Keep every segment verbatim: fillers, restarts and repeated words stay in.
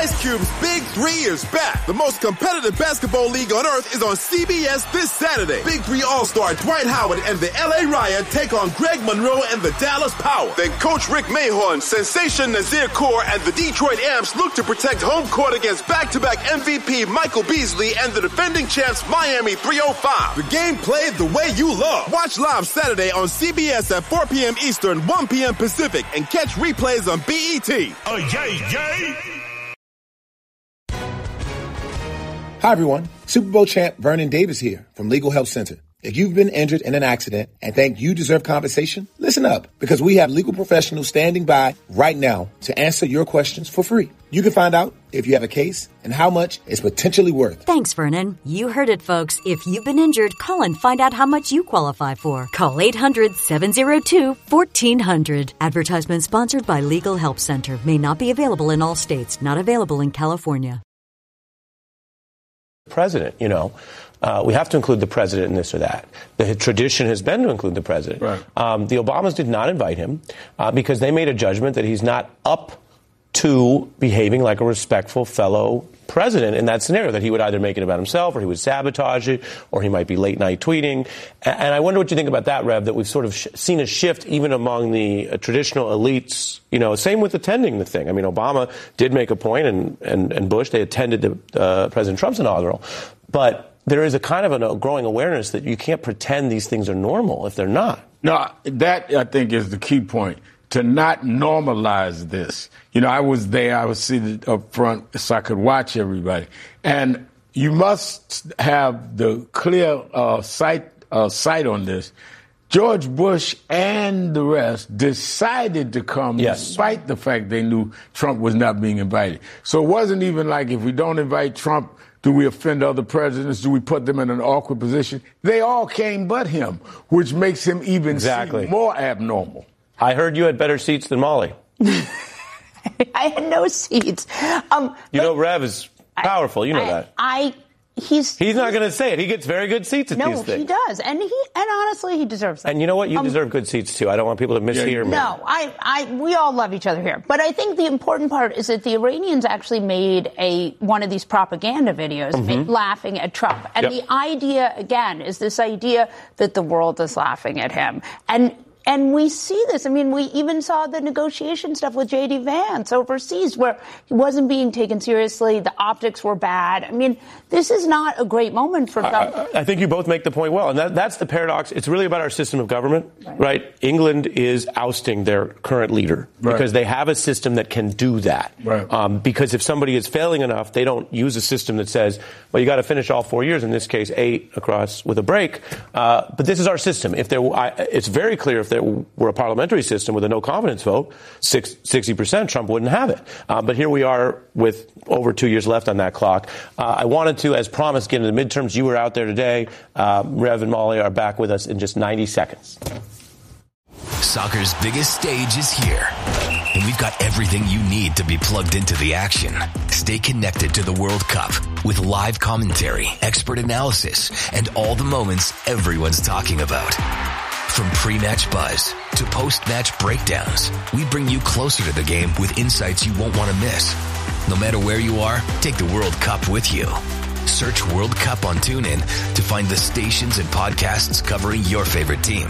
Ice Cube's Big Three is back. The most competitive basketball league on earth is on C B S this Saturday. Big Three All-Star Dwight Howard and the L A Riot take on Greg Monroe and the Dallas Power. Then Coach Rick Mahorn, Sensation Nazir Kaur, and the Detroit Amps look to protect home court against back-to-back M V P Michael Beasley and the defending champs Miami three oh five. The game played the way you love. Watch live Saturday on C B S at four p.m. Eastern, one p.m. Pacific, and catch replays on B E T. Oh, yay, yay! Hi, everyone. Super Bowl champ Vernon Davis here from Legal Help Center. If you've been injured in an accident and think you deserve compensation, listen up, because we have legal professionals standing by right now to answer your questions for free. You can find out if you have a case and how much it's potentially worth. Thanks, Vernon. You heard it, folks. If you've been injured, call and find out how much you qualify for. Call eight hundred, seven oh two, fourteen hundred. Advertisement sponsored by Legal Help Center. May not be available in all states. Not available in California. President, you know, uh, we have to include the president in this or that. The tradition has been to include the president. Right. Um, the Obamas did not invite him uh, because they made a judgment that he's not up to behaving like a respectful fellow president in that scenario, that he would either make it about himself or he would sabotage it or he might be late night tweeting. And I wonder what you think about that, Rev, that we've sort of sh- seen a shift even among the uh, traditional elites, you know, same with attending the thing. I mean, Obama did make a point, and, and, and Bush, they attended the, uh, President Trump's inaugural. But there is a kind of a growing awareness that you can't pretend these things are normal if they're not. No, that, I think, is the key point, to not normalize this. You know, I was there, I was seated up front so I could watch everybody. And you must have the clear uh, sight, uh, sight on this. George Bush and the rest decided to come yes. despite the fact they knew Trump was not being invited. So it wasn't even like, if we don't invite Trump, do we offend other presidents? Do we put them in an awkward position? They all came but him, which makes him even exactly. seem more abnormal. I heard you had better seats than Molly. I had no seats. Um, you know, Rev is powerful. You know I, that. I, he's he's not going to say it. He gets very good seats at no, these things. No, he does, and he and honestly, he deserves them. And you know what? You um, deserve good seats too. I don't want people to mishear me. No, I, I, we all love each other here, but I think the important part is that the Iranians actually made a one of these propaganda videos mm-hmm. laughing at Trump, and yep. the idea again is this idea that the world is laughing at him, and. And we see this. I mean, we even saw the negotiation stuff with J D. Vance overseas where he wasn't being taken seriously. The optics were bad. I mean, this is not a great moment for Trump. I, I think you both make the point well. And that, that's the paradox. It's really about our system of government, right? right? England is ousting their current leader right. because they have a system that can do that. Right. Um, because if somebody is failing enough, they don't use a system that says, well, you got to finish all four years, in this case, eight across with a break. Uh, but this is our system. If there, I, it's very clear if there were a parliamentary system with a no confidence vote, six, sixty percent, Trump wouldn't have it. Uh, but here we are with over two years left on that clock. Uh, I wanted to, as promised, get into the midterms. You were out there today. Uh, Rev and Molly are back with us in just ninety seconds. Soccer's biggest stage is here, and we've got everything you need to be plugged into the action. Stay connected to the World Cup with live commentary, expert analysis, and all the moments everyone's talking about. From pre-match buzz to post-match breakdowns, we bring you closer to the game with insights you won't want to miss. No matter where you are, take the World Cup with you. Search World Cup on TuneIn to find the stations and podcasts covering your favorite team.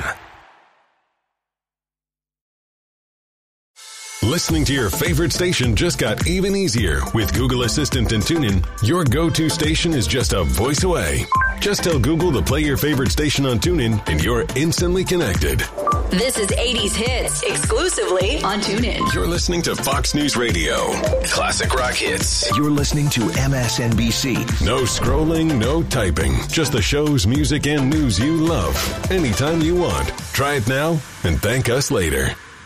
Listening to your favorite station just got even easier. With Google Assistant and TuneIn, your go-to station is just a voice away. Just tell Google to play your favorite station on TuneIn and you're instantly connected. This is eighties Hits, exclusively on TuneIn. You're listening to Fox News Radio. Classic rock hits. You're listening to M S N B C. No scrolling, no typing. Just the shows, music, and news you love. Anytime you want. Try it now and thank us later.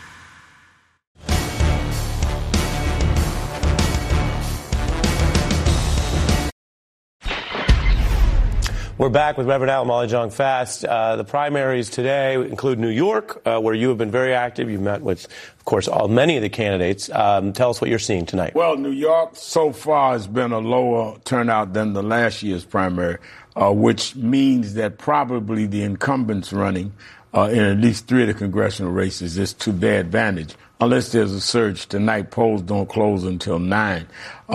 We're back with Reverend Al Molly Jong Fast. Uh, the primaries today include New York, uh, where you have been very active. You've met with, of course, all many of the candidates. Um, tell us what you're seeing tonight. Well, New York so far has been a lower turnout than the last year's primary, uh, which means that probably the incumbents running uh, in at least three of the congressional races is to their advantage. Unless there's a surge tonight, polls don't close until nine.